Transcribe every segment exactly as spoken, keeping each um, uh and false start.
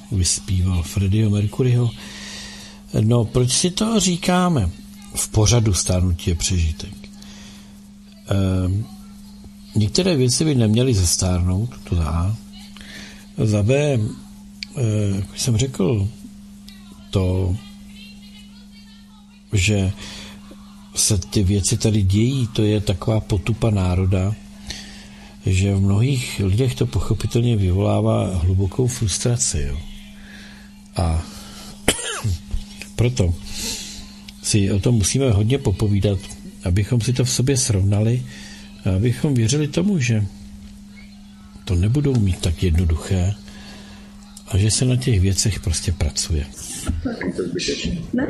vyspíval Freddieho Mercuryho. No, proč si to říkáme? V pořadu Stárnutí je přežitek. Ehm, některé věci by neměly zestárnout, to A. Za B, e, jak jsem řekl, to, že se ty věci tady dějí, to je taková potupa národa, že v mnohých lidech to pochopitelně vyvolává hlubokou frustraci. Jo. A proto si o tom musíme hodně popovídat, abychom si to v sobě srovnali a abychom věřili tomu, že to nebudou mít tak jednoduché a že se na těch věcech prostě pracuje. Tak, to zbytečně. Ne?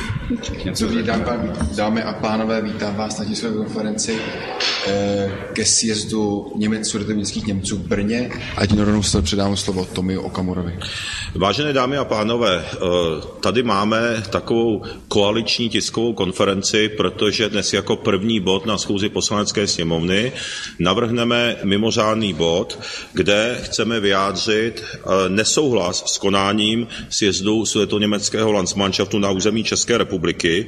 Dobrý den, dámy a pánové, vítám vás na tiskové konferenci eh, ke sjezdu Němec, sudetoněmeckých Němců v Brně. A tím rovnou se předám slovo Tomio Okamurovi. Vážené dámy a pánové, tady máme takovou koaliční tiskovou konferenci, protože dnes jako první bod na schůzi Poslanecké sněmovny navrhneme mimořádný bod, kde chceme vyjádřit nesouhlas s konáním sjezdu sudetoněmeckého Landsmannschaftu na území České republiky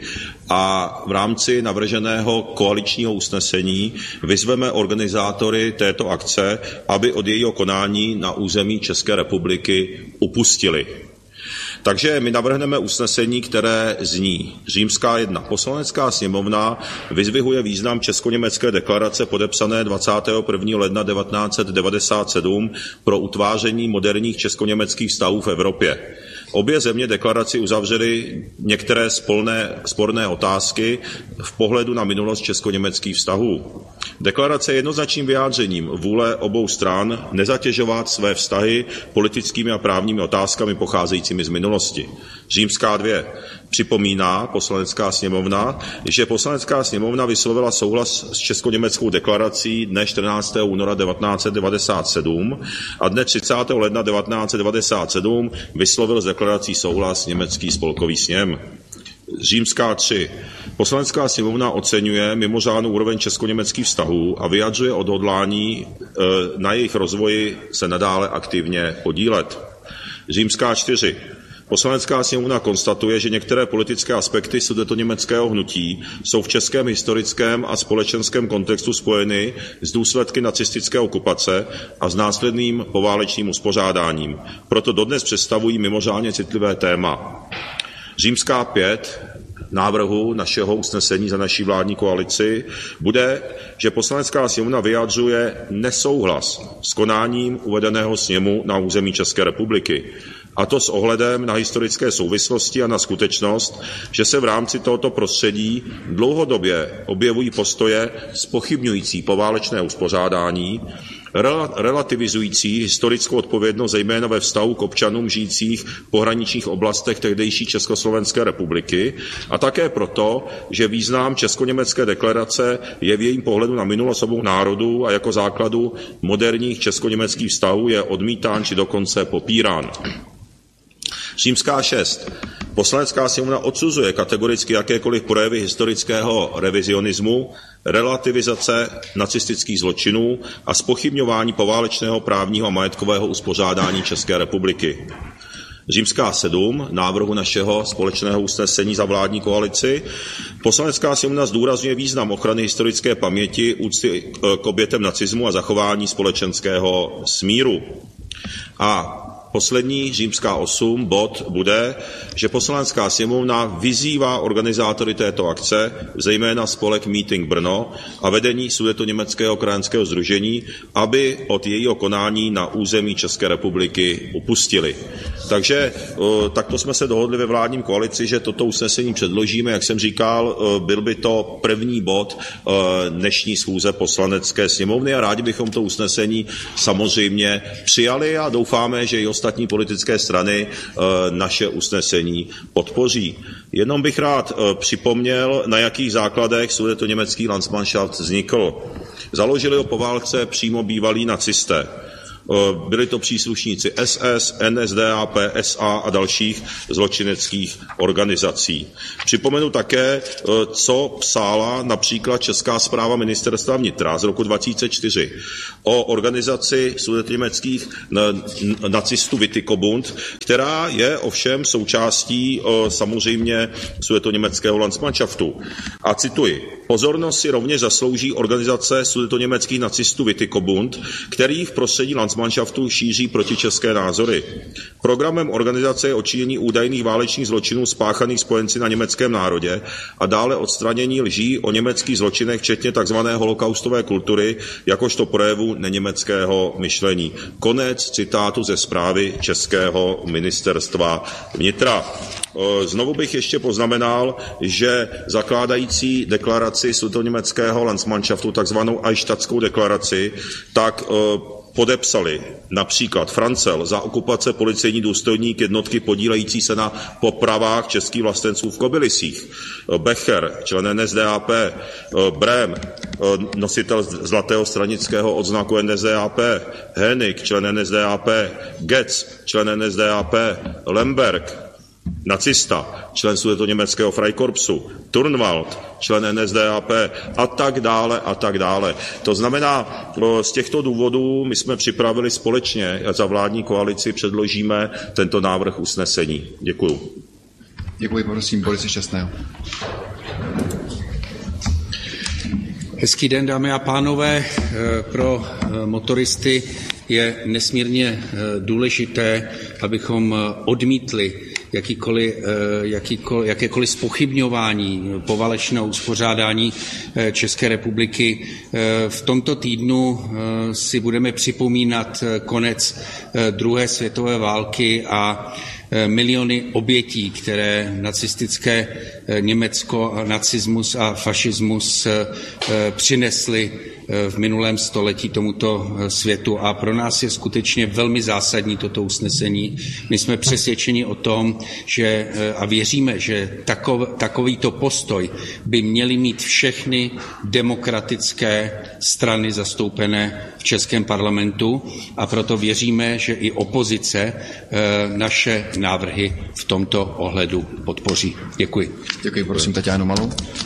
a v rámci navrženého koaličního usnesení vyzveme organizátory této akce, aby od jejího konání na území České republiky upustili. Takže my navrhneme usnesení, které zní: Římská jedna. Poslanecká sněmovna vyzdvihuje význam česko-německé deklarace podepsané dvacátého prvního ledna devatenáct set devadesát sedm pro utváření moderních česko-německých vztahů v Evropě. Obě země deklaraci uzavřely některé spolné, sporné otázky v pohledu na minulost česko-německých vztahů. Deklarace je jednoznačným vyjádřením vůle obou stran nezatěžovat své vztahy politickými a právními otázkami pocházejícími z minulosti. Římská dvě. Připomíná Poslanecká sněmovna, že Poslanecká sněmovna vyslovila souhlas s česko-německou deklarací dne čtrnáctého února devatenáct set devadesát sedm a dne třicátého ledna devatenáct set devadesát sedm vyslovil s deklarací souhlas německý spolkový sněm. Římská tři. Poslanecká sněmovna oceňuje mimořádnou úroveň česko-německých vztahů a vyjadřuje odhodlání e, na jejich rozvoji se nadále aktivně podílet. Římská čtyři. Poslanecká sněmovna konstatuje, že některé politické aspekty sudetoněmeckého hnutí jsou v českém historickém a společenském kontextu spojeny s důsledky nacistické okupace a s následným poválečným uspořádáním. Proto dodnes představují mimořádně citlivé téma. Římská pět návrhu našeho usnesení za naší vládní koalici bude, že Poslanecká sněmovna vyjadřuje nesouhlas s konáním uvedeného sněmu na území České republiky. A to s ohledem na historické souvislosti a na skutečnost, že se v rámci tohoto prostředí dlouhodobě objevují postoje zpochybňující poválečné uspořádání, relativizující historickou odpovědnost zejména ve vztahu k občanům žijících v pohraničních oblastech tehdejší Československé republiky a také proto, že význam česko-německé deklarace je v jejím pohledu na minulost obou národů a jako základu moderních česko-německých vztahů je odmítán či dokonce popírán. Římská šest. Poslanecká sněmovna odsuzuje kategoricky jakékoliv projevy historického revizionismu, relativizace nacistických zločinů a zpochybňování poválečného právního a majetkového uspořádání České republiky. Římská sedm. Návrhu našeho společného usnesení za vládní koalici. Poslanecká sněmovna zdůrazňuje význam ochrany historické paměti, úcty k obětem nacismu a zachování společenského smíru. A poslední, Římská osm, bod bude, že Poslanecká sněmovna vyzývá organizátory této akce, zejména spolek Meeting Brno a vedení Sudetoněmeckého krajanského sdružení, aby od jejího konání na území České republiky upustili. Takže takto jsme se dohodli ve vládním koalici, že toto usnesení předložíme. Jak jsem říkal, byl by to první bod dnešní schůze Poslanecké sněmovny a rádi bychom to usnesení samozřejmě přijali a doufáme, že i ostatní politické strany naše usnesení podpoří. Jenom bych rád připomněl, na jakých základech sudetoněmecký Landsmannschaft vznikl. Založili ho po válce přímo bývalí nacisté. Byli to příslušníci S S, N S D A P, S A a dalších zločineckých organizací. Připomenu také, co psala například Česká správa ministerstva vnitra z roku dva tisíce čtyři o organizaci sudetoněmeckých nacistů Witikobund, která je ovšem součástí samozřejmě sudetoněmeckého Landsmannschaftu. A cituji, pozornost si rovněž zaslouží organizace sudetoněmeckých nacistů Witikobund, který v prostředí Landsmannschaftu šíří protičeské názory. Programem organizace je odčinění údajných válečných zločinů spáchaných spojenci na německém národě a dále odstranění lží o německých zločinech, včetně tzv. Holokaustové kultury, jakožto projevu neněmeckého myšlení. Konec citátu ze zprávy Českého ministerstva vnitra. Znovu bych ještě poznamenal, že zakládající deklaraci sudetoněmeckého Landsmannschaftu, takzvanou Eichstättskou deklaraci, tak podepsali například Francel za okupace policejní důstojník jednotky podílející se na popravách českých vlastenců v Kobylisích, Becher, člen N S D A P, Brém, nositel zlatého stranického odznaku N S D A P, Hennig, člen N S D A P, Getz, člen N S D A P, Lemberg, nacista, člen sudetoněmeckého Freikorpsu, Turnwald, člen N S D A P a tak dále a tak dále. To znamená, z těchto důvodů my jsme připravili společně za vládní koalici, předložíme tento návrh usnesení. Děkuju. Děkuji, prosím, Borise Šťastného. Hezký den, dámy a pánové. Pro motoristy je nesmírně důležité, abychom odmítli jakýkoliv, jakýkoliv, jakékoliv zpochybňování poválečného uspořádání České republiky. V tomto týdnu si budeme připomínat konec druhé světové války a miliony obětí, které nacistické Německo, nacismus a fašismus přinesly v minulém století tomuto světu a pro nás je skutečně velmi zásadní toto usnesení. My jsme přesvědčeni o tom, že a věříme, že takov, takovýto postoj by měly mít všechny demokratické strany zastoupené v českém parlamentu a proto věříme, že i opozice naše návrhy v tomto ohledu podpoří. Děkuji. Děkuji, prosím Taťánu Malou.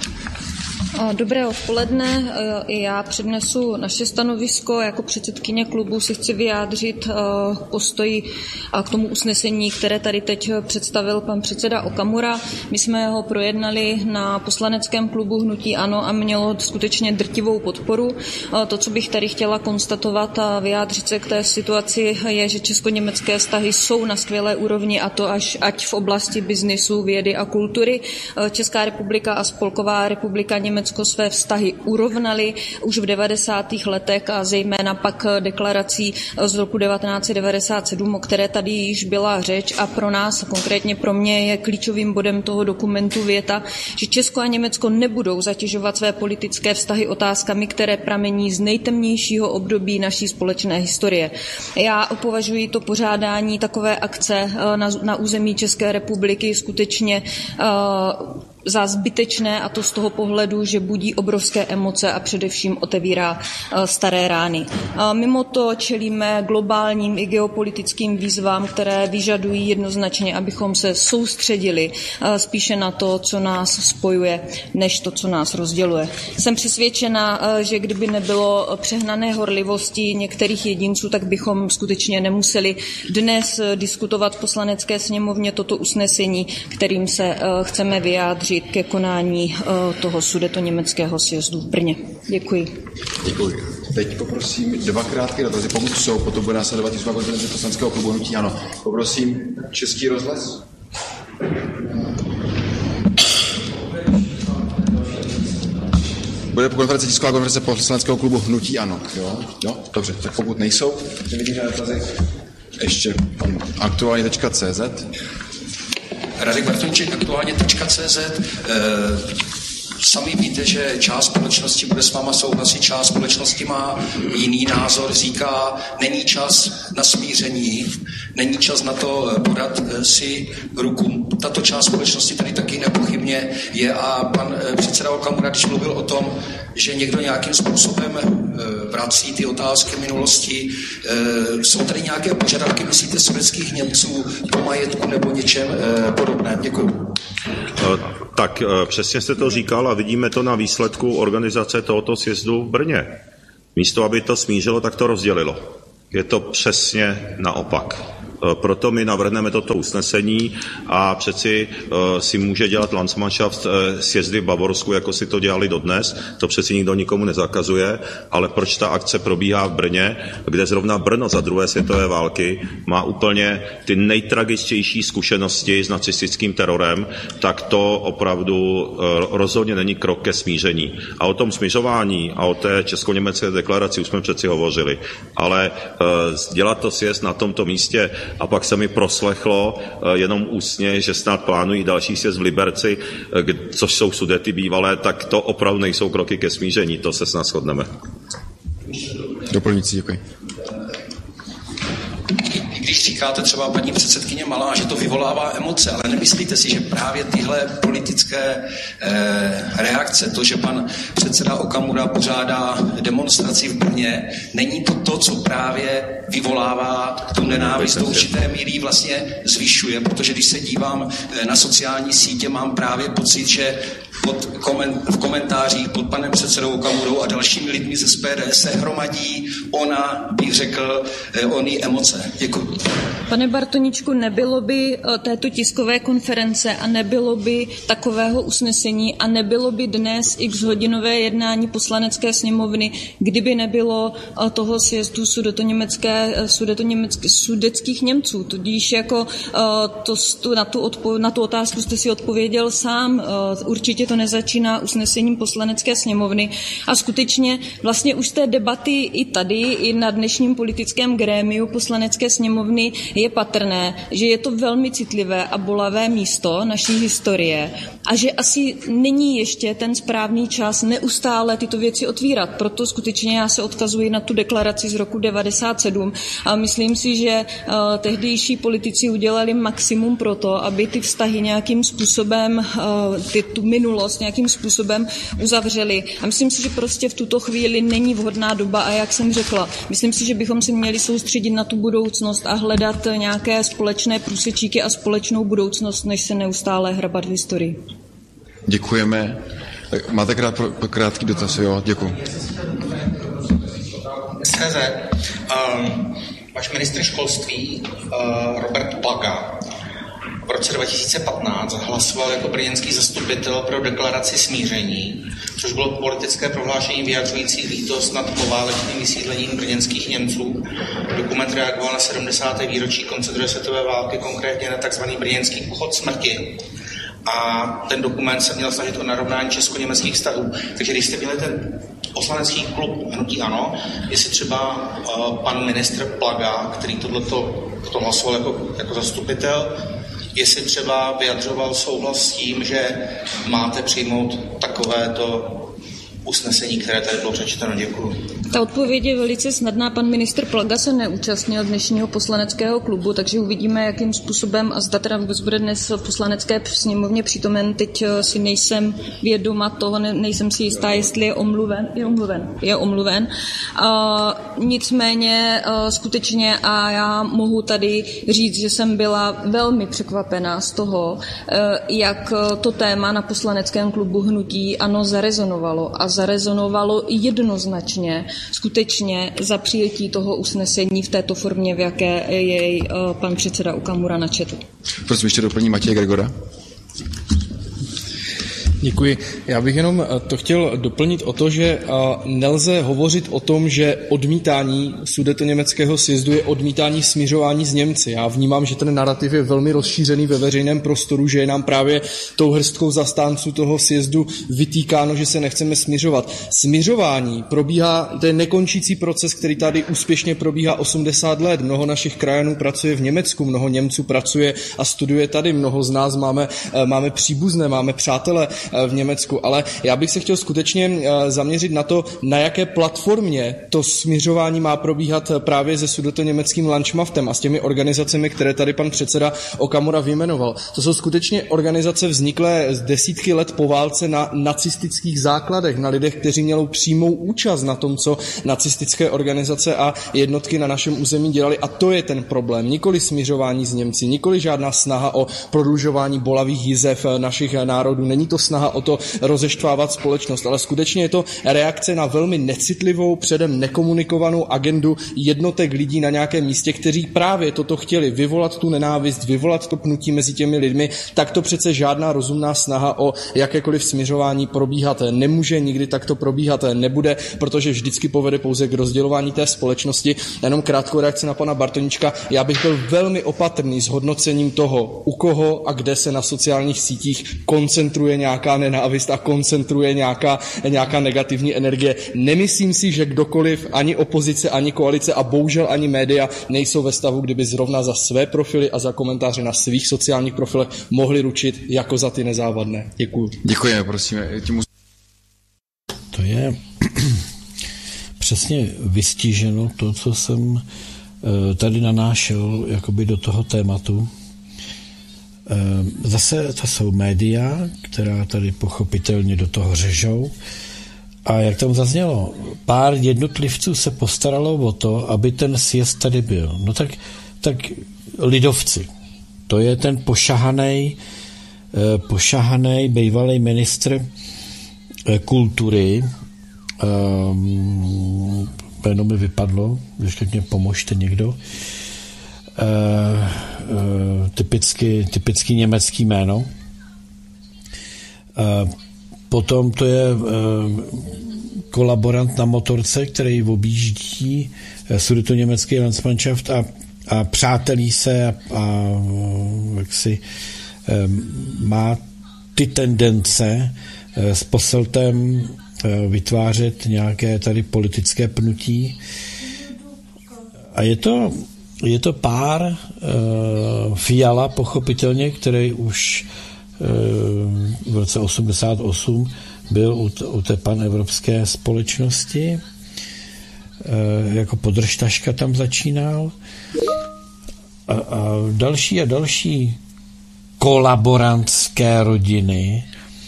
Dobré odpoledne. I já přednesu naše stanovisko. Jako předsedkyně klubu si chci vyjádřit postoji k tomu usnesení, které tady teď představil pan předseda Okamura. My jsme ho projednali na poslaneckém klubu Hnutí ANO a mělo skutečně drtivou podporu. To, co bych tady chtěla konstatovat a vyjádřit se k té situaci, je, že česko-německé vztahy jsou na skvělé úrovni a to až ať v oblasti biznisu, vědy a kultury. Česká republika a Spolková republika Německo své vztahy urovnaly už v devadesátých letech a zejména pak deklarací z roku devatenáct set devadesát sedm, o které tady již byla řeč a pro nás, konkrétně pro mě, je klíčovým bodem toho dokumentu věta, že Česko a Německo nebudou zatěžovat své politické vztahy otázkami, které pramení z nejtemnějšího období naší společné historie. Já považuji to pořádání takové akce na, na území České republiky skutečně uh, za zbytečné a to z toho pohledu, že budí obrovské emoce a především otevírá staré rány. Mimo to čelíme globálním i geopolitickým výzvám, které vyžadují jednoznačně, abychom se soustředili spíše na to, co nás spojuje, než to, co nás rozděluje. Jsem přesvědčena, že kdyby nebylo přehnané horlivosti některých jedinců, tak bychom skutečně nemuseli dnes diskutovat v Poslanecké sněmovně toto usnesení, kterým se chceme vyjádřit ke konání toho sudetoněmeckého sjezdu v Brně. Děkuji. Děkuji. Teď poprosím dva krátké dotazy, pokud jsou, potom bude následovat tisková konference poslaneckého klubu Hnutí ANO. Poprosím Český rozhlas. Bude po konferenci tisková konference poslaneckého klubu Hnutí ANO. Jo? Jo? Dobře, tak pokud nejsou, nevidím žádné dotazy. Ještě aktuálně tečka cé zet. Radek Bartonček, aktuálně tečka cé zet. Sami víte, že část společnosti bude s váma souhlasit, část společnosti má jiný názor, říká, není čas na smíření, není čas na to podat si ruku. Tato část společnosti tady taky nepochybně je a pan předseda Okamura, když mluvil o tom, že někdo nějakým způsobem vrací ty otázky minulosti, jsou tady nějaké požadavky, myslíte, sovětských Němců po majetku nebo něčem podobném? Děkuji. Tak přesně jste to říkal a vidíme to na výsledku organizace tohoto sjezdu v Brně. Místo, aby to smířilo, tak to rozdělilo. Je to přesně naopak. Proto my navrhneme toto usnesení a přeci uh, si může dělat Landsmannschaft uh, sjezdy v Bavorsku, jako si to dělali dodnes. To přeci nikdo nikomu nezakazuje, ale proč ta akce probíhá v Brně, kde zrovna Brno za druhé světové války má úplně ty nejtragičtější zkušenosti s nacistickým terorem, tak to opravdu uh, rozhodně není krok ke smíření. A o tom smiřování a o té česko-německé deklaraci už jsme přeci hovořili. Ale uh, dělat to sjezd na tomto místě a pak se mi proslechlo jenom ústně, že snad plánují další sjezd v Liberci, což jsou Sudety bývalé, tak to opravdu nejsou kroky ke smíření, to se snad shodneme. Doplňující, děkuji. Když říkáte třeba paní předsedkyně Malá, že to vyvolává emoce, ale nemyslíte si, že právě tyhle politické eh, reakce, to, že pan předseda Okamura pořádá demonstraci v Brně, není to to, co právě vyvolává tu nenávist, do určité míry vlastně zvyšuje, protože když se dívám na sociální sítě, mám právě pocit, že pod koment, v komentářích pod panem předsedou Okamurou a dalšími lidmi z S P D se hromadí ona, bych řekl, ony emoce. Děkuji. Pane Bartoničku, nebylo by této tiskové konference a nebylo by takového usnesení a nebylo by dnes x hodinové jednání poslanecké sněmovny, kdyby nebylo toho sjezdu sudetoněmecké, sudetoněmecké, sudeckých Němců. Tudíž jako to, na, tu odpo, na tu otázku jste si odpověděl sám. Určitě to nezačíná usnesením poslanecké sněmovny a skutečně vlastně už z té debaty i tady, i na dnešním politickém grémiu poslanecké sněmovny je patrné, že je to velmi citlivé a bolavé místo naší historie a že asi není ještě ten správný čas neustále tyto věci otvírat. Proto skutečně já se odkazuji na tu deklaraci z roku devadesát sedm a myslím si, že uh, tehdejší politici udělali maximum pro to, aby ty vztahy nějakým způsobem, uh, ty, tu minulost nějakým způsobem uzavřeli. A myslím si, že prostě v tuto chvíli není vhodná doba a jak jsem řekla, myslím si, že bychom se měli soustředit na tu budoucnost a hledat nějaké společné průsečíky a společnou budoucnost, než se neustále hrabat v historii. Děkujeme. Máte krát, krátký dotaz, jo? Děkuji. S C Z, um, váš ministr školství uh, Robert Plaga v roce dva tisíce patnáct hlasoval jako brněnský zastupitel pro deklaraci smíření, což bylo politické prohlášení vyjadřující lítost nad poválečným vysídlením brněnských Němců. Dokument reagoval na sedmdesáté výročí konce druhé světové války, konkrétně na tzv. Brněnský pochod smrti. A ten dokument se měl snažit o narovnání česko-německých vztahů. Takže když jste měli ten poslanecký klub hnutí ANO, jestli třeba uh, pan ministr Plaga, který tohleto to hlasoval jako, jako zastupitel, jestli třeba vyjadřoval souhlas s tím, že máte přijmout takovéto usnesení, které tady bylo přečteno. Děkuji. Ta odpověď je velice snadná. Pan ministr Plaga se neúčastnil dnešního poslaneckého klubu, takže uvidíme, jakým způsobem a zda teda vůbec bude dnes v poslanecké sněmovně přítomen. Teď si nejsem vědoma toho, ne, nejsem si jistá, jestli je omluven. Je omluven. Je omluven. Uh, nicméně uh, skutečně a já mohu tady říct, že jsem byla velmi překvapená z toho, uh, jak to téma na poslaneckém klubu hnutí ANO zarezonovalo a zarezonovalo jednoznačně skutečně za přijetí toho usnesení v této formě, v jaké jej uh, pan předseda Okamura načetl. Prosím, ještě doplní Matěj Gregora. Děkuji. Já bych jenom to chtěl doplnit o to, že nelze hovořit o tom, že odmítání sudetoněmeckého sjezdu je odmítání smiřování s Němci. Já vnímám, že ten narrativ je velmi rozšířený ve veřejném prostoru, že je nám právě tou hrstkou zastánců toho sjezdu vytýkáno, že se nechceme smiřovat. Smiřování probíhá, to je nekončící proces, který tady úspěšně probíhá osmdesát let. Mnoho našich krajanů pracuje v Německu, mnoho Němců pracuje a studuje tady, mnoho z nás máme, máme příbuzné, máme přátele v Německu. Ale já bych se chtěl skutečně zaměřit na to, na jaké platformě to smiřování má probíhat právě se sudetoněmeckým Landsmaftem a s těmi organizacemi, které tady pan předseda Okamura vyjmenoval. To jsou skutečně organizace vzniklé z desítky let po válce na nacistických základech, na lidech, kteří měli přímou účast na tom, co nacistické organizace a jednotky na našem území dělali. A to je ten problém. Nikoli smiřování s Němci, nikoli žádná snaha o prodlužování bolavých jizev našich národů. Není to snaha o to rozeštvávat společnost, ale skutečně je to reakce na velmi necitlivou, předem nekomunikovanou agendu jednotek lidí na nějakém místě, kteří právě toto chtěli, vyvolat tu nenávist, vyvolat to pnutí mezi těmi lidmi. Tak to přece žádná rozumná snaha o jakékoliv smiřování probíhat nemůže, nikdy tak to probíhat nebude, protože vždycky povede pouze k rozdělování té společnosti. Jenom krátkou reakci na pana Bartoníčka. Já bych byl velmi opatrný s hodnocením toho, u koho a kde se na sociálních sítích koncentruje nějaká nenávist a koncentruje nějaká, nějaká negativní energie. Nemyslím si, že kdokoliv, ani opozice, ani koalice a bohužel ani média nejsou ve stavu, kdyby zrovna za své profily a za komentáře na svých sociálních profilech mohli ručit jako za ty nezávadné. Děkuju. Děkujeme, prosím. Tím... To je přesně vystiženo to, co jsem tady nanášel jakoby do toho tématu. Zase to jsou média, která tady pochopitelně do toho řežou. A jak tam zaznělo, pár jednotlivců se postaralo o to, aby ten sjezd tady byl. No tak, tak lidovci. To je ten pošahanej, pošahanej bývalý ministr kultury. Um, jméno mi vypadlo, ještě mě pomožte někdo. Uh, uh, typicky, typicky německý jméno. Uh, potom to je uh, kolaborant na motorce, který objíždí uh, sudetoněmecký Landsmannschaft a, a přátelí se a, a jak si um, má ty tendence uh, s Posseltem vytvářet nějaké tady politické pnutí. A je to, je to pár uh, Fiala, pochopitelně, který už uh, v roce osmdesát osm byl u, t- u té panevropské společnosti. Uh, jako podržtaška tam začínal. A, a další a další kolaborantské rodiny,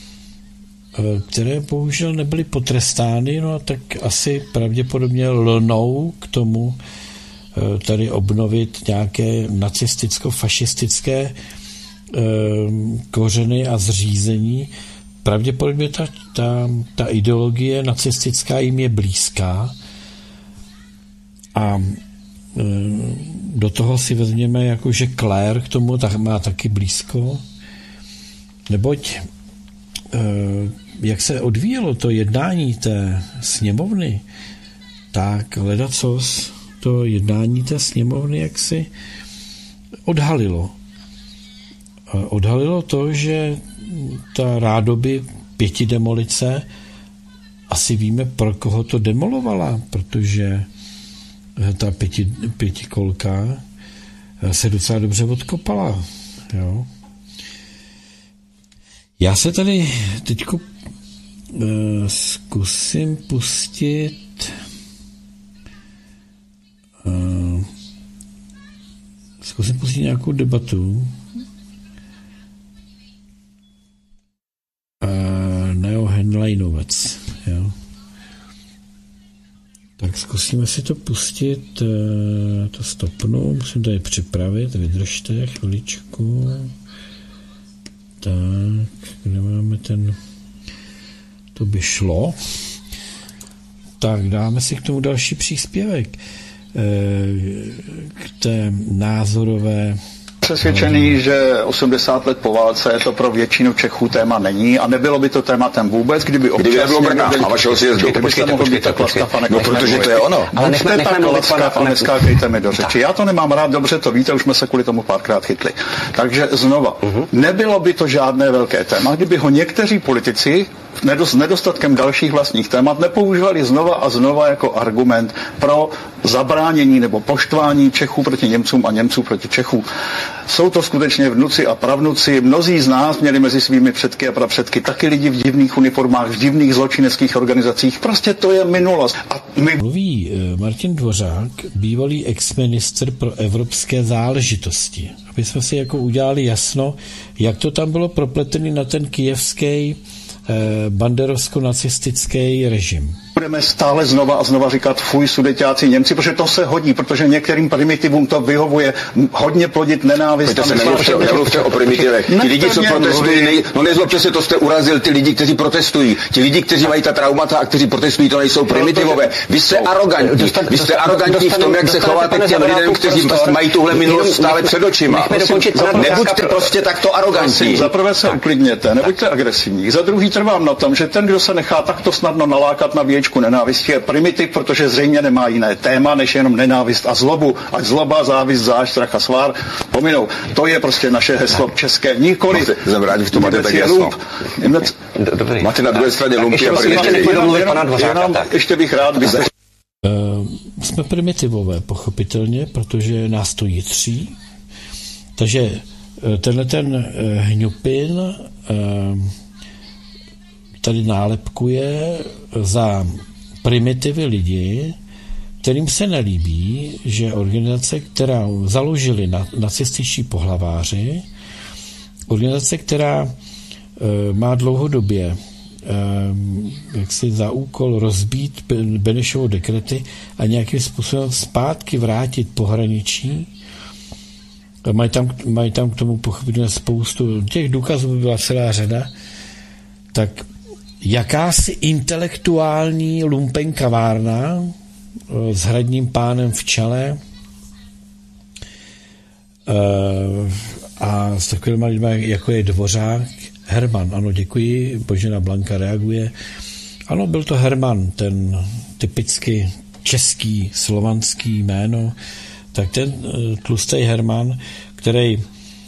které bohužel nebyly potrestány, no tak asi pravděpodobně lnou k tomu tady obnovit nějaké nacisticko-fašistické kořeny a zřízení. Pravděpodobně ta, ta, ta ideologie nacistická jim je blízká a do toho si vezměme, jako že Claire k tomu tak má taky blízko, neboť jak se odvíjelo to jednání té sněmovny, tak ledacos to jednání té sněmovny jaksi odhalilo. Odhalilo to, že ta rádoby pětidemolice, asi víme, pro koho to demolovala, protože ta pěti, pětikolka se docela dobře odkopala. Jo. Já se tady teďko uh, zkusím pustit uh, zkusím pustit nějakou debatu uh, Neo Henleinovec, jo. Tak zkusíme si to pustit, uh, to stopnu, musím tady připravit, vydržte chviličku. Tak, kde máme ten, to by šlo. Tak, dáme si k tomu další příspěvek. K té názorové... Přesvědčený, že osmdesát let po válce to pro většinu Čechů téma není a nebylo by to tématem vůbec, kdyby občas... Kdyby nebylo Brna a vašeho sjezdu. Počkejte, počkejte, počkejte. No, protože to je ono. Ale nechme, nechme mluvit pana... A neskákejte mi do řeči. Já to nemám rád, dobře to víte, už jsme se kvůli tomu párkrát chytli. Takže znova, uh-huh. Nebylo by to žádné velké téma, kdyby ho někteří politici s nedostatkem dalších vlastních témat nepoužívali znova a znova jako argument pro zabránění nebo poštvání Čechů proti Němcům a Němců proti Čechů. Jsou to skutečně vnuci a pravnuci. Mnozí z nás měli mezi svými předky a prapředky taky lidi v divných uniformách, v divných zločineckých organizacích. Prostě to je minulost. A my... Mluví Martin Dvořák, bývalý ex-ministr pro evropské záležitosti. Aby jsme si jako udělali jasno, jak to tam bylo propletený na ten kyjevský banderovsko-nacistický režim. Budeme stále znova a znova říkat fuj sudeťáci Němci, protože to se hodí, protože některým primitivům to vyhovuje hodně plodit nenávist. To se nemluvte o primitivech. Ti lidi, co protestují, nej, no nezlobte se, to jste urazil ty lidi, kteří protestují. Ti lidi, kteří mají ta traumata a kteří protestují, to nejsou primitivové. Vy jste arogantní. Vy jste arogantní v tom, jak se chováte k těm lidem, kteří mají tuhle minulost stále před očima. Nebuďte prostě takto arogantní. Za prvé se uklidněte, nebuďte agresivní. Za druhý trvám na tom, že ten, kdo se nechá takto snadno nalákat na věčku nenávisti, je primitiv, protože zřejmě nemá jiné téma, než jenom nenávist a zlobu. Ať zloba, závist, zášť, strach a svár pominou. To je prostě naše heslo české. Nikoli. Jsem rád, že to máte tak jasno. Máte na druhé straně lumpy a primitivy. Ještě bych rád, byste... Jsme primitivové, pochopitelně, protože nás to jitří. Takže tenhle ten hňupin tady nálepkuje za primitivy lidi, kterým se nelíbí, že organizace, která založili na, nacističtí pohlaváři, organizace, která e, má dlouhodobě e, jaksi za úkol rozbít Benešovo dekrety a nějakým způsobem zpátky vrátit pohraničí. Mají tam, mají tam k tomu pochopitelně spoustu, těch důkazů by byla celá řada, tak jakási intelektuální lumpenkavárna s hradním pánem v čele a s takovými lidmi, jako je Dvořák, Herman, ano, děkuji, Božena Blanka reaguje. Ano, byl to Herman, ten typicky český, slovanský jméno, tak ten tlustý Herman, který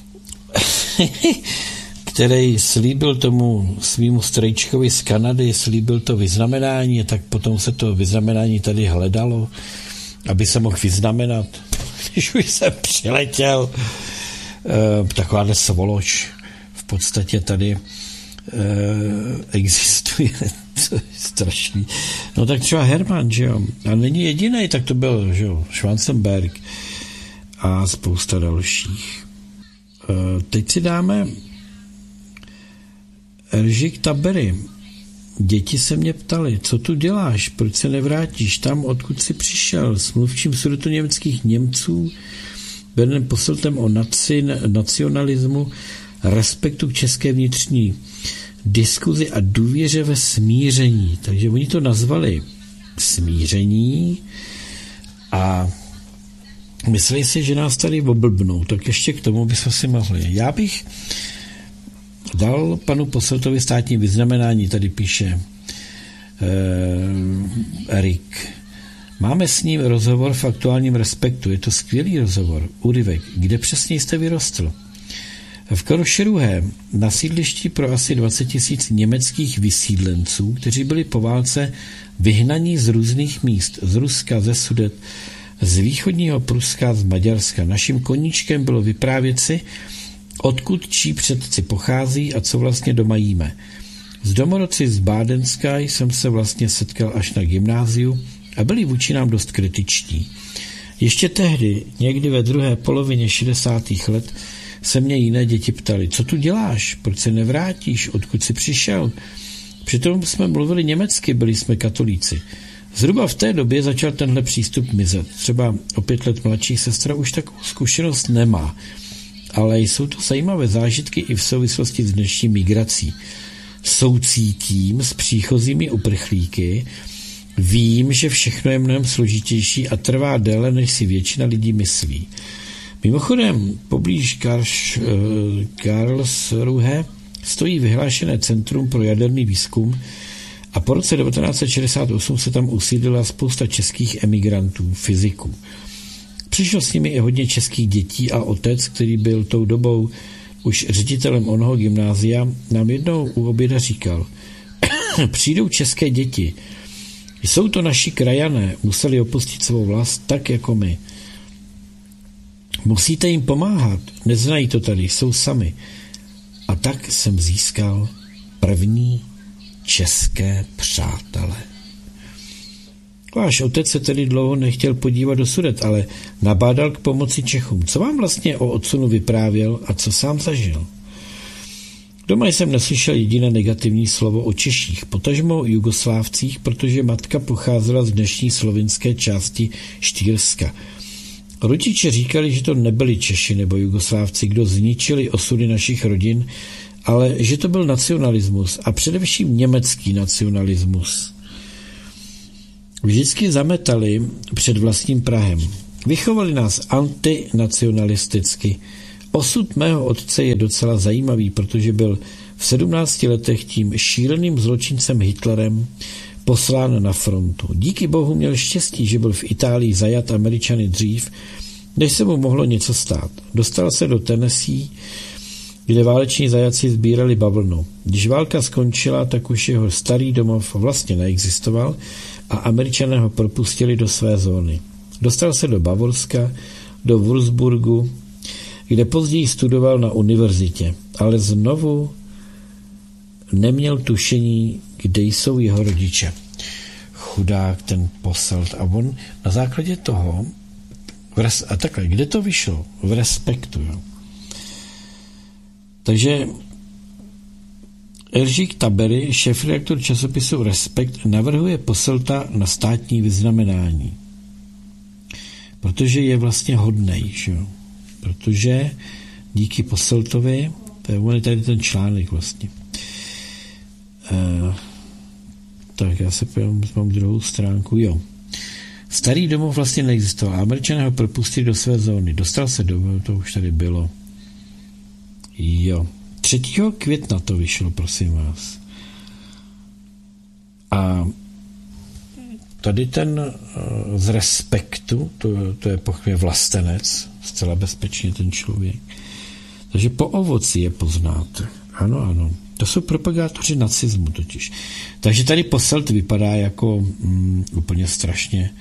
který slíbil tomu svýmu strejčkovi z Kanady, slíbil to vyznamenání, tak potom se to vyznamenání tady hledalo, aby se mohl vyznamenat. Když už jsem přiletěl, eh, takováhle svoloč v podstatě tady eh, existuje. To je strašný. No tak třeba Herman, že jo. A není jediný, tak to byl, že jo, Schwarzenberg a spousta dalších. Eh, teď si dáme Eržik Tabery. Děti se mě ptali, co tu děláš, proč se nevrátíš tam, odkud jsi přišel, s mluvčím sudetoněmeckých Němců, Bernem Posseltem o naci, nacionalismu, respektu k české vnitřní diskuzi a důvěře ve smíření. Takže oni to nazvali smíření a mysleli si, že nás tady oblbnou, tak ještě k tomu bychom si mohli. Já bych dal panu Posseltovi státní vyznamenání, tady píše eh, Erik. Máme s ním rozhovor v aktuálním Respektu. Je to skvělý rozhovor. Úryvek. Kde přesně jste vyrostl? V Krošeruhé na sídlišti pro asi dvacet tisíc německých vysídlenců, kteří byli po válce vyhnaní z různých míst. Z Ruska, ze Sudet, z východního Pruska, z Maďarska. Naším koníčkem bylo vyprávět si, odkud čí předci pochází a co vlastně doma jíme. S domorodci z Bádenska jsem se vlastně setkal až na gymnáziu a byli vůči nám dost kritičtí. Ještě tehdy, někdy ve druhé polovině šedesátých let, se mě jiné děti ptali, co tu děláš, proč se nevrátíš, odkud jsi přišel. Přitom jsme mluvili německy, byli jsme katolíci. Zhruba v té době začal tenhle přístup mizet. Třeba o pět let mladší sestra už takovou zkušenost nemá. Ale jsou to zajímavé zážitky i v souvislosti s dnešní migrací. Soucítím s příchozími uprchlíky, vím, že všechno je mnohem složitější a trvá déle, než si většina lidí myslí. Mimochodem, poblíž Karš, Karlsruhe stojí vyhlášené Centrum pro jaderný výzkum a po roce devatenáct set šedesát osm se tam usídlila spousta českých emigrantů, fyziků. Přišlo s nimi i hodně českých dětí a otec, který byl tou dobou už ředitelem onoho gymnázia, nám jednou u oběda říkal, přijdou české děti, jsou to naši krajané, museli opustit svou vlast tak jako my. Musíte jim pomáhat, neznají to tady, jsou sami. A tak jsem získal první české přátele. Váš otec se tedy dlouho nechtěl podívat do Sudet, ale nabádal k pomoci Čechům. Co vám vlastně o odsunu vyprávěl a co sám zažil? Doma jsem neslyšel jediné negativní slovo o Češích, potažmo Jugoslávcích, protože matka pocházela z dnešní slovinské části Štýrska. Rodiče říkali, že to nebyli Češi nebo Jugoslávci, kdo zničili osudy našich rodin, ale že to byl nacionalismus a především německý nacionalismus. Vždycky zametali před vlastním prahem. Vychovali nás antinacionalisticky. Osud mého otce je docela zajímavý, protože byl v sedmnácti letech tím šíleným zločincem Hitlerem poslán na frontu. Díky bohu měl štěstí, že byl v Itálii zajat Američany dřív, než se mu mohlo něco stát. Dostal se do Tennessee, kde váleční zajatci sbírali bavlnu. Když válka skončila, tak už jeho starý domov vlastně neexistoval a Američané ho propustili do své zóny. Dostal se do Bavorska, do Würzburgu, kde později studoval na univerzitě, ale znovu neměl tušení, kde jsou jeho rodiče. Chudák ten Posselt. A on na základě toho, a takhle, kde to vyšlo? V Respektu. Jo. Takže Eržík Tabery, šéfredaktor časopisu Respekt, navrhuje Posselta na státní vyznamenání. Protože je vlastně hodnej, že jo. Protože díky Posseltovi, to je tady ten článek vlastně. Uh, tak já se pojďám, mám druhou stránku, jo. Starý domov vlastně neexistoval. Američané ho propustili do své zóny. Dostal se do, to už tady bylo. Jo. třetího května to vyšlo, prosím vás. A tady ten uh, z Respektu, to, to je pochopně vlastenec, zcela bezpečně ten člověk. Takže po ovoci je poznáte. Ano, ano. To jsou propagátoři nacismu totiž. Takže tady Posselt vypadá jako mm, úplně strašně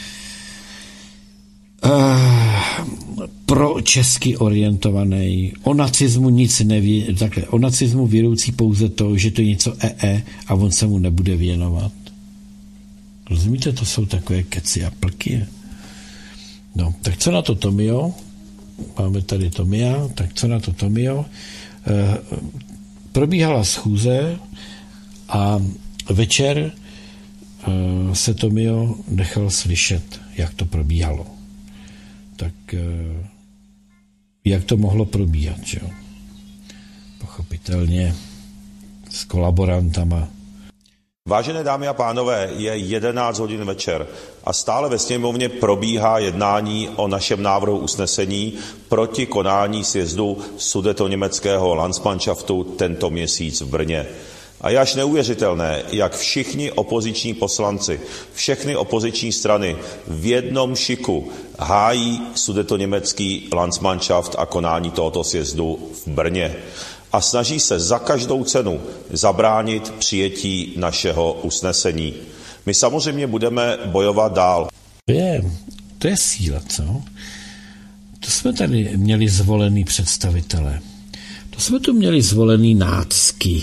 uh, pro česky orientovaný. O nacismu nic neví, takhle, o nacismu vědoucí pouze to, že to je něco ee a on se mu nebude věnovat. Rozumíte, to jsou takové keci a plky. No, tak co na to Tomio? Máme tady Tomia, tak co na to Tomio? E, probíhala schůze a večer e, se Tomio nechal slyšet, jak to probíhalo. Tak e, jak to mohlo probíhat, že jo? Pochopitelně s kolaborantama. Vážené dámy a pánové, je jedenáct hodin večer a stále ve sněmovně probíhá jednání o našem návrhu usnesení proti konání sjezdu sudetoněmeckého Landsmannschaftu tento měsíc v Brně. A je až neuvěřitelné, jak všichni opoziční poslanci, všechny opoziční strany v jednom šiku hájí sudetoněmecký Landsmannschaft a konání tohoto sjezdu v Brně. A snaží se za každou cenu zabránit přijetí našeho usnesení. My samozřejmě budeme bojovat dál. To je, to je síla, co? To jsme tady měli zvolený představitele. To jsme tu měli zvolený nácky.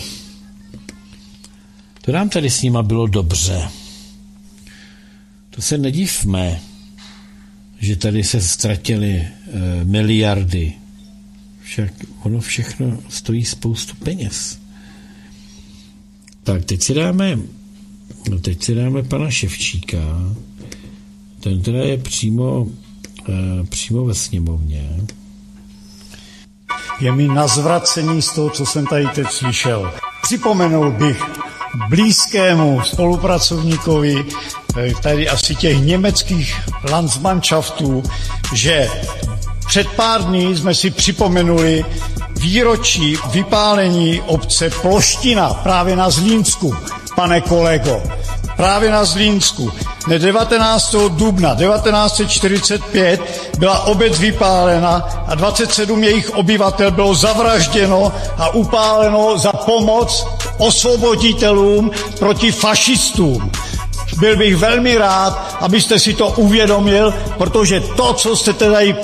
To nám tady s nima bylo dobře. To se nedivme, že tady se ztratily e, miliardy. Však ono všechno stojí spoustu peněz. Tak, teď si dáme, no teď si dáme pana Ševčíka. Ten teda je přímo, e, přímo ve sněmovně. Je mi na zvracení z toho, co jsem tady teď slyšel. Připomenul bych blízkému spolupracovníkovi tady asi těch německých Landsmannschaftů, že před pár dní jsme si připomenuli výročí vypálení obce Ploština právě na Zlínsku, pane kolego. Právě na Zlínsku. Ne devatenáctého dubna devatenáct set čtyřicet pět byla obec vypálena a dvacet sedm jejich obyvatel bylo zavražděno a upáleno za pomoc osvoboditelům proti fašistům. Byl bych velmi rád, abyste si to uvědomil, protože to, co jste tady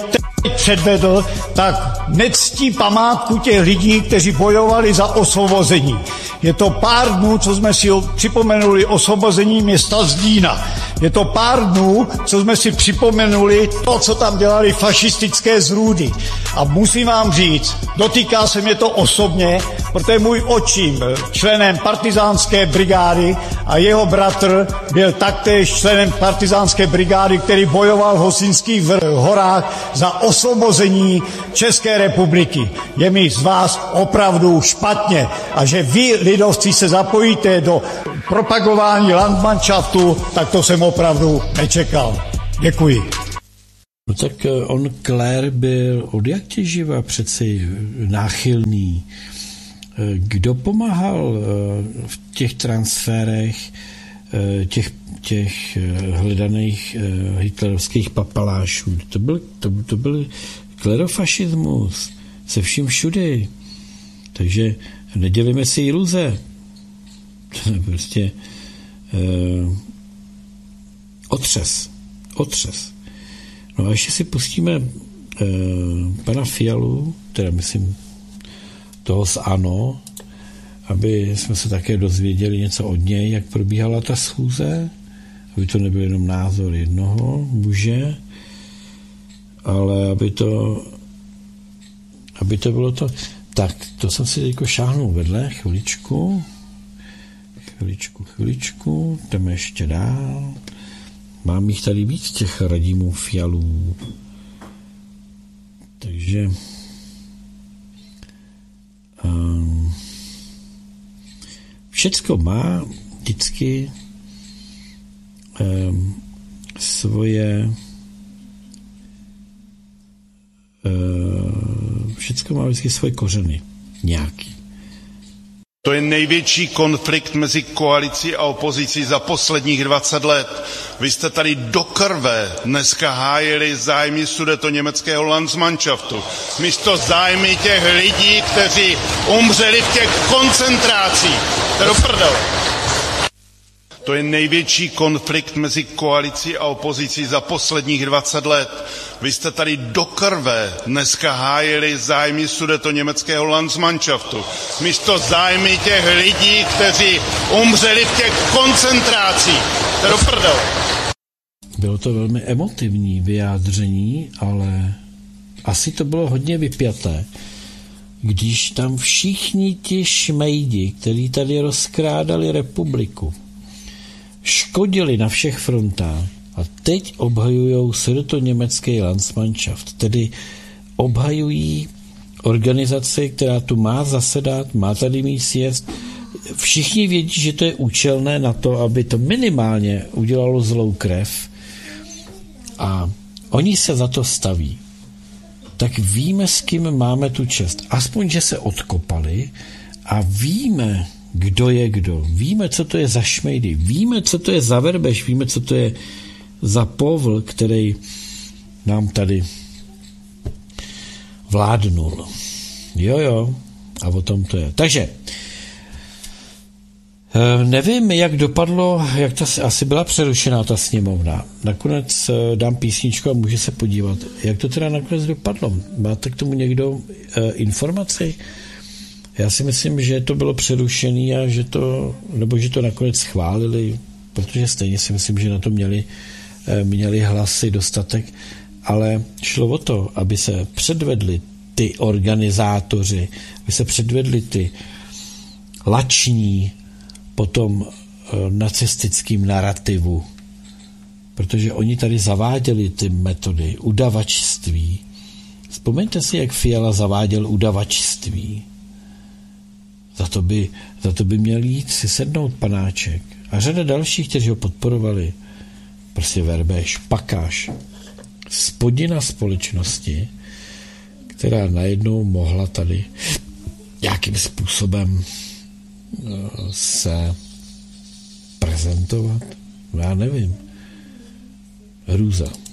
předvedl, tak nectí památku těch lidí, kteří bojovali za osvobození. Je to pár dnů, co jsme si připomenuli osvobození města Zlína. Je to pár dnů, co jsme si připomenuli to, co tam dělali fašistické zrůdy. A musím vám říct, dotýká se mě to osobně, protože můj otčím byl členem partizánské brigády a jeho bratr byl taktéž členem partizánské brigády, který bojoval v Hosínských horách za osvobození České republiky. Je mi z vás opravdu špatně a že vy, lidovci, se zapojíte do propagování Landsmannschaftu, tak to jsem opravdu nečekal. Děkuji. No tak on, Klér, byl od jak tě živa přeci náchylný. Kdo pomáhal v těch transferech těch, těch hledaných hitlerovských papalášů? To byl, to, to byl klerofašismus se vším všudy. Takže nedělíme si iluze. Prostě uh, otřes. Otřes. No a ještě si pustíme uh, pana Fialu, teda myslím toho z ANO, aby jsme se také dozvěděli něco od něj, jak probíhala ta schůze, aby to nebyl jenom názor jednoho muže, ale aby to aby to bylo to. Tak, to jsem si teďko šáhnul vedle, chviličku, chviličku, chviličku, jdeme ještě dál. Mám jich tady víc, těch Radimů Fialů. Takže um, všecko má vždycky um, svoje uh, všecko má vždycky svoje kořeny nějaký. To je největší konflikt mezi koalicí a opozicí za posledních dvacet let. Vy jste tady do krve dneska hájili zájmy sudetoněmeckého Landsmannschaftu. Místo zájmy těch lidí, kteří umřeli v těch koncentrácích. To je do prdele. To je největší konflikt mezi koalicí a opozicí za posledních dvacet let. Vy jste tady do krve dneska hájili zájmy sudetoněmeckého Landsmannschaftu. Místo zájmy těch lidí, kteří umřeli v těch koncentrácích. To je do prdele. Bylo to velmi emotivní vyjádření, ale asi to bylo hodně vypjaté. Když tam všichni ti šmejdi, kteří tady rozkrádali republiku, škodili na všech frontách a teď obhajujou sudetoněmecký Landsmannschaft, tedy obhajují organizaci, která tu má zasedat, má tady mít sjezd. Všichni vědí, že to je účelné na to, aby to minimálně udělalo zlou krev a oni se za to staví. Tak víme, s kým máme tu čest. Aspoň, že se odkopali a víme, kdo je kdo. Víme, co to je za šmejdy. Víme, co to je za verbež. Víme, co to je za povl, který nám tady vládnul. Jo, jo. A o tom to je. Takže nevím, jak dopadlo, jak ta asi byla přerušená ta sněmovna. Nakonec dám písničku a může se podívat, jak to teda nakonec dopadlo. Máte k tomu někdo eh, informaci? Já si myslím, že to bylo přerušené a že to, nebo že to nakonec schválili, protože stejně si myslím, že na to měli, měli hlasy dostatek, ale šlo o to, aby se předvedli ty organizátoři, aby se předvedli ty lační po tom nacistickým narrativu, protože oni tady zaváděli ty metody udavačství. Vzpomeňte si, jak Fiala zaváděl udavačství. Za to by, za to by měl jít si sednout panáček. A řada dalších, kteří ho podporovali. Prostě verbež, pakáš. Spodina společnosti, která najednou mohla tady nějakým způsobem se prezentovat. Já nevím. Hrůza.